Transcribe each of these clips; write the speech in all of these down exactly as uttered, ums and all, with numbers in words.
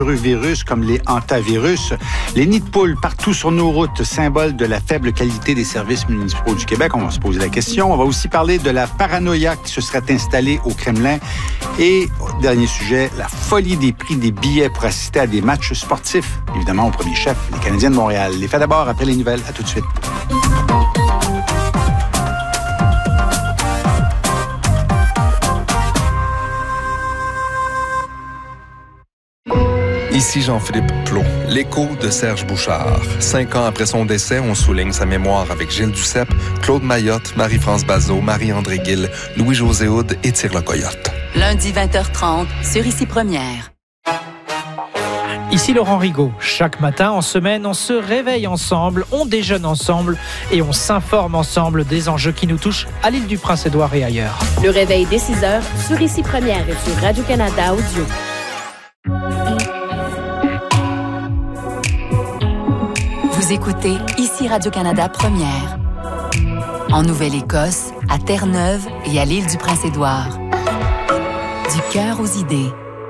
virus comme les hantavirus. Les nids de poules partout sur nos routes, symbole de la faible qualité des services municipaux du Québec. On va se poser la question. On va aussi parler de la paranoïa qui se serait installée au Kremlin. Et, dernier sujet, la folie des prix des billets pour assister à des matchs sportifs. Évidemment, au premier chef, les Canadiens de Montréal. Les faits d'abord, après les nouvelles. À tout de suite. Ici Jean-Philippe Plot, l'écho de Serge Bouchard. Cinq ans après son décès, on souligne sa mémoire avec Gilles Duceppe, Claude Mayotte, Marie-France Bazot, Marie-André Gill, Louis-José Houd et Tire le Coyote. Lundi vingt heures trente sur Ici Première. Ici Laurent Rigaud. Chaque matin, en semaine, on se réveille ensemble, on déjeune ensemble et on s'informe ensemble des enjeux qui nous touchent à l'île du Prince-Édouard et ailleurs. Le réveil dès six heures sur Ici Première et sur Radio-Canada Audio. Vous écoutez Ici Radio-Canada Première. En Nouvelle-Écosse, à Terre-Neuve et à l'île du Prince-Édouard. Du cœur aux idées.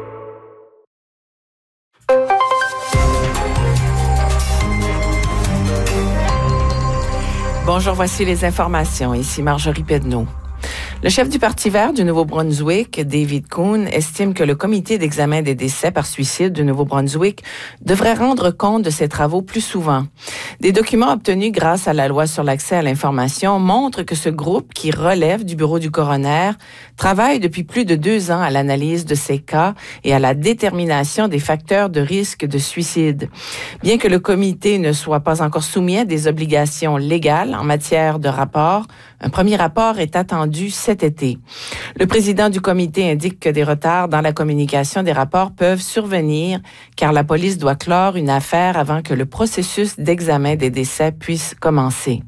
Bonjour, voici les informations. Ici Marjorie Pedneau. Le chef du Parti vert du Nouveau-Brunswick, David Coon, estime que le comité d'examen des décès par suicide du Nouveau-Brunswick devrait rendre compte de ses travaux plus souvent. Des documents obtenus grâce à la loi sur l'accès à l'information montrent que ce groupe, qui relève du bureau du coroner, travaille depuis plus de deux ans à l'analyse de ces cas et à la détermination des facteurs de risque de suicide. Bien que le comité ne soit pas encore soumis à des obligations légales en matière de rapport, un premier rapport est attendu cet été. Le président du comité indique que des retards dans la communication des rapports peuvent survenir car la police doit clore une affaire avant que le processus d'examen des décès puisse commencer.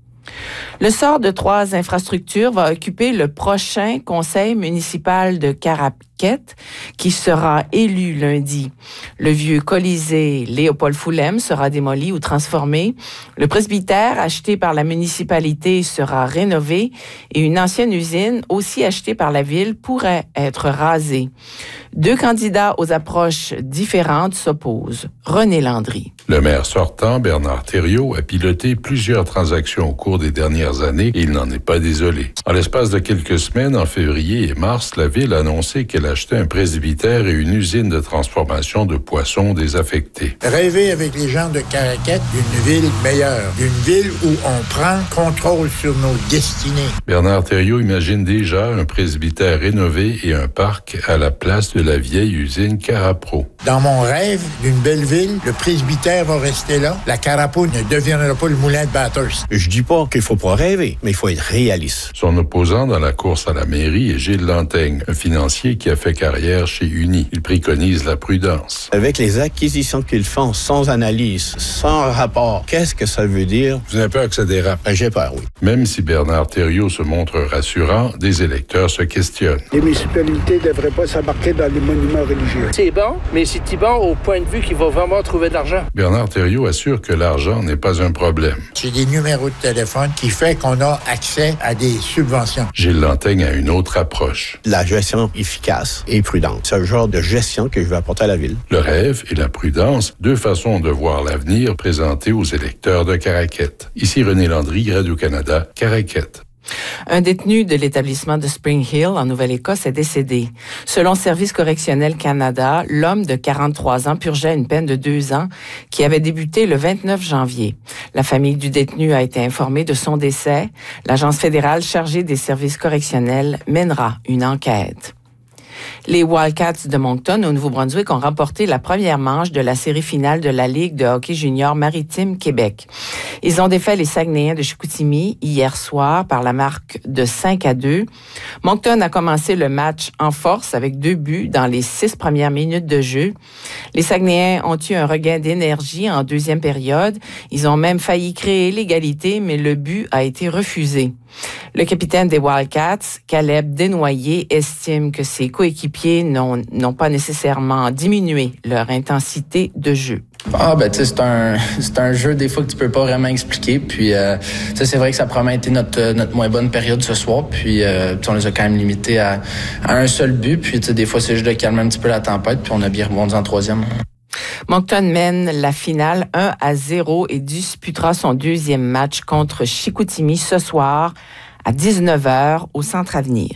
Le sort de trois infrastructures va occuper le prochain conseil municipal de Caraquette qui sera élu lundi. Le vieux Colisée Léopold Foulem sera démoli ou transformé. Le presbytère acheté par la municipalité sera rénové et une ancienne usine aussi achetée par la ville pourrait être rasée. Deux candidats aux approches différentes s'opposent. René Landry. Le maire sortant, Bernard Thériault, a piloté plusieurs transactions au cours des dernières années et il n'en est pas désolé. En l'espace de quelques semaines, en février et mars, la ville a annoncé qu'elle achetait un presbytère et une usine de transformation de poissons désaffectés. Rêver avec les gens de Caraquette d'une ville meilleure, d'une ville où on prend contrôle sur nos destinées. Bernard Thériault imagine déjà un presbytère rénové et un parc à la place de la vieille usine Carapro. Dans mon rêve d'une belle ville, le presbytère va rester là. La Carapo ne deviendra pas le moulin de Bathurst. Je dis pas qu'il faut pas rêver, mais il faut être réaliste. Son opposant dans la course à la mairie est Gilles Lantaigne, un financier qui a fait carrière chez Uni. Il préconise la prudence. Avec les acquisitions qu'ils font sans analyse, sans rapport, qu'est-ce que ça veut dire? Vous avez peur que ça dérape? Ben, j'ai peur, oui. Même si Bernard Thériault se montre rassurant, des électeurs se questionnent. Les municipalités ne devraient pas s'embarquer dans les monuments religieux. C'est bon, mais c'est bon au point de vue qu'il va vraiment trouver de l'argent. Bernard Thériault assure que l'argent n'est pas un problème. C'est des numéros de téléphone qui fait qu'on a accès à des subventions. Gilles Lantaigne a une autre approche. La gestion efficace et prudente. C'est le genre de gestion que je veux apporter à la ville. Le rêve et la prudence, deux façons de voir l'avenir présentées aux électeurs de Caraquette. Ici René Landry, Radio-Canada, Caraquette. Un détenu de l'établissement de Spring Hill, en Nouvelle-Écosse, est décédé. Selon Service correctionnel Canada, l'homme de quarante-trois ans purgeait une peine de deux ans qui avait débuté le vingt-neuf janvier. La famille du détenu a été informée de son décès. L'Agence fédérale chargée des services correctionnels mènera une enquête. Les Wildcats de Moncton, au Nouveau-Brunswick, ont remporté la première manche de la série finale de la Ligue de hockey junior maritime Québec. Ils ont défait les Saguenayens de Chicoutimi hier soir par la marque de cinq à deux. Moncton a commencé le match en force avec deux buts dans les six premières minutes de jeu. Les Saguenayens ont eu un regain d'énergie en deuxième période. Ils ont même failli créer l'égalité, mais le but a été refusé. Le capitaine des Wildcats, Caleb Desnoyers, estime que ses coéquipiers n'ont, n'ont pas nécessairement diminué leur intensité de jeu. Ah, ben, tu sais, c'est un, c'est un jeu, des fois, que tu peux pas vraiment expliquer. Puis, euh, tu sais, c'est vrai que ça a probablement été notre, notre moins bonne période ce soir. Puis, euh, on les a quand même limités à, à un seul but. Puis, tu sais, des fois, c'est juste de calmer un petit peu la tempête. Puis, on a bien rebondi en troisième. Moncton mène la finale un à zéro et disputera son deuxième match contre Chicoutimi ce soir à dix-neuf heures au Centre Avenir.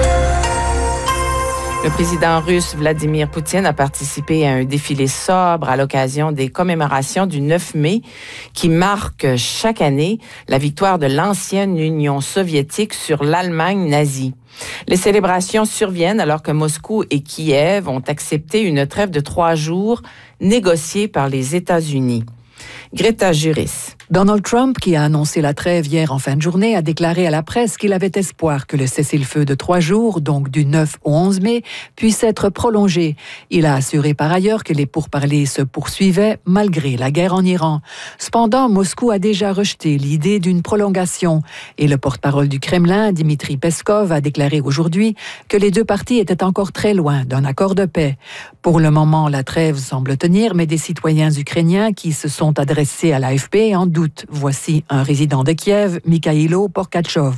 Le président russe Vladimir Poutine a participé à un défilé sobre à l'occasion des commémorations du neuf mai qui marque chaque année la victoire de l'ancienne Union soviétique sur l'Allemagne nazie. Les célébrations surviennent alors que Moscou et Kiev ont accepté une trêve de trois jours négociée par les États-Unis. Greta Juris. Donald Trump, qui a annoncé la trêve hier en fin de journée, a déclaré à la presse qu'il avait espoir que le cessez-le-feu de trois jours, donc du neuf au onze mai, puisse être prolongé. Il a assuré par ailleurs que les pourparlers se poursuivaient malgré la guerre en Iran. Cependant, Moscou a déjà rejeté l'idée d'une prolongation et le porte-parole du Kremlin, Dmitri Peskov, a déclaré aujourd'hui que les deux parties étaient encore très loin d'un accord de paix. Pour le moment, la trêve semble tenir, mais des citoyens ukrainiens qui se sont adressés à l'A F P en doutent. Voici un résident de Kiev, Mikhailo Porkachov.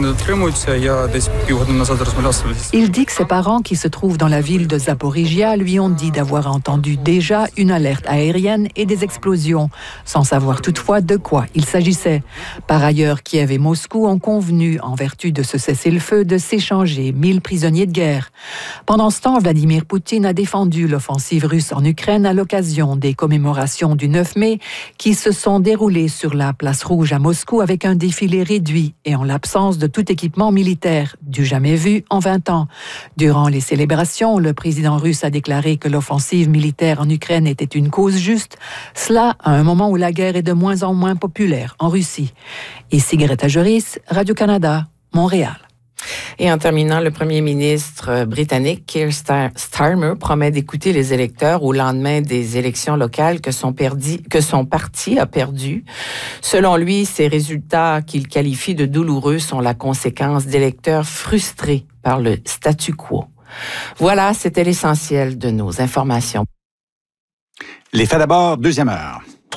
Il dit que ses parents, qui se trouvent dans la ville de Zaporizhia, lui ont dit d'avoir entendu déjà une alerte aérienne et des explosions, sans savoir toutefois de quoi il s'agissait. Par ailleurs, Kiev et Moscou ont convenu, en vertu de ce cessez-le-feu, de s'échanger mille prisonniers de guerre. Pendant ce temps, Vladimir Poutine a défendu l'offensive russe en Ukraine à l'occasion des commémorations du neuf mai qui se sont déroulées sur la place rouge à Moscou avec un défilé réduit et en l'absence de tout équipement militaire, du jamais vu en vingt ans. Durant les célébrations, le président russe a déclaré que l'offensive militaire en Ukraine était une cause juste, cela à un moment où la guerre est de moins en moins populaire en Russie. Ici Greta Juris, Radio-Canada, Montréal. Et en terminant, le premier ministre britannique, Keir Starmer, promet d'écouter les électeurs au lendemain des élections locales que son, perdi, que son parti a perdues. Selon lui, ces résultats qu'il qualifie de douloureux sont la conséquence d'électeurs frustrés par le statu quo. Voilà, c'était l'essentiel de nos informations. Les faits d'abord, deuxième heure.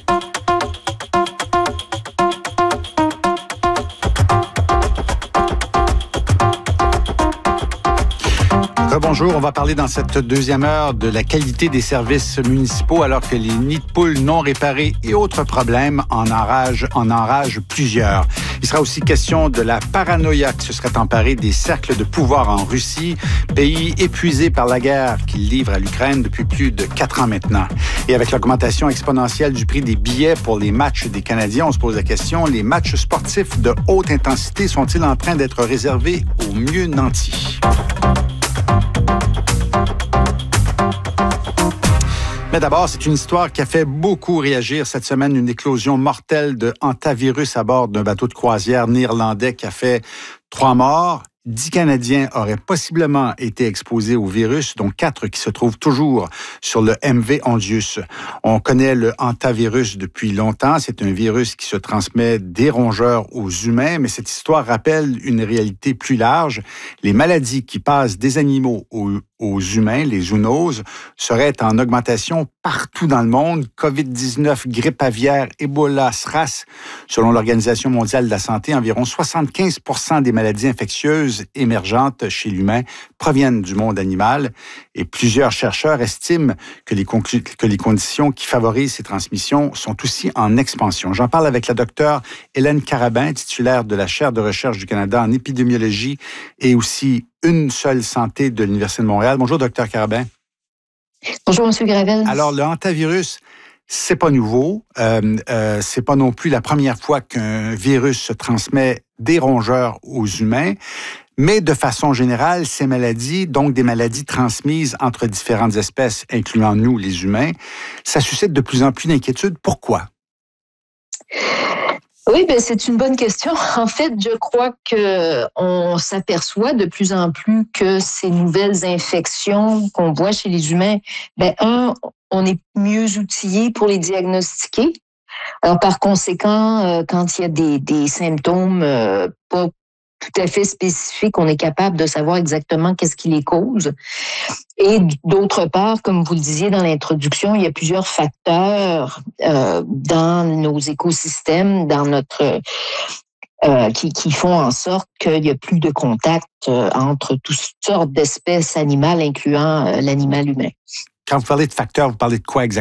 Bonjour, on va parler dans cette deuxième heure de la qualité des services municipaux alors que les nids de poules non réparés et autres problèmes en enragent, en enragent plusieurs. Il sera aussi question de la paranoïa qui se serait emparée des cercles de pouvoir en Russie, pays épuisé par la guerre qu'il livre à l'Ukraine depuis plus de quatre ans maintenant. Et avec l'augmentation exponentielle du prix des billets pour les matchs des Canadiens, on se pose la question, les matchs sportifs de haute intensité sont-ils en train d'être réservés aux mieux nantis? Mais d'abord, c'est une histoire qui a fait beaucoup réagir cette semaine, une éclosion mortelle de hantavirus à bord d'un bateau de croisière néerlandais qui a fait trois morts. Dix Canadiens auraient possiblement été exposés au virus, dont quatre qui se trouvent toujours sur le M V Ondius. On connaît le hantavirus depuis longtemps. C'est un virus qui se transmet des rongeurs aux humains, mais cette histoire rappelle une réalité plus large. Les maladies qui passent des animaux aux, aux humains, les zoonoses, seraient en augmentation partout dans le monde. covid dix-neuf, grippe aviaire, Ebola, SRAS. Selon l'Organisation mondiale de la santé, environ soixante-quinze pour cent des maladies infectieuses émergentes chez l'humain proviennent du monde animal et plusieurs chercheurs estiment que les, conclu- que les conditions qui favorisent ces transmissions sont aussi en expansion. J'en parle avec la docteure Hélène Carabin, titulaire de la chaire de recherche du Canada en épidémiologie et aussi Une seule santé de l'Université de Montréal. Bonjour, docteur Carabin. Bonjour, M. Gravel. Alors, le hantavirus, c'est pas nouveau. Euh, euh, c'est pas non plus la première fois qu'un virus se transmet des rongeurs aux humains. Mais de façon générale, ces maladies, donc des maladies transmises entre différentes espèces, incluant nous, les humains, ça suscite de plus en plus d'inquiétudes. Pourquoi? Oui, ben c'est une bonne question. En fait, je crois que on s'aperçoit de plus en plus que ces nouvelles infections qu'on voit chez les humains, ben un, on est mieux outillé pour les diagnostiquer. Alors, par conséquent, quand il y a des, des symptômes euh, pas tout à fait spécifiques, on est capable de savoir exactement qu'est-ce qui les cause. Et d'autre part, comme vous le disiez dans l'introduction, il y a plusieurs facteurs euh, dans nos écosystèmes, dans notre euh, qui, qui font en sorte qu'il n'y a plus de contact euh, entre toutes sortes d'espèces animales, incluant euh, l'animal humain. Quand vous parlez de facteurs, vous parlez de quoi exactement?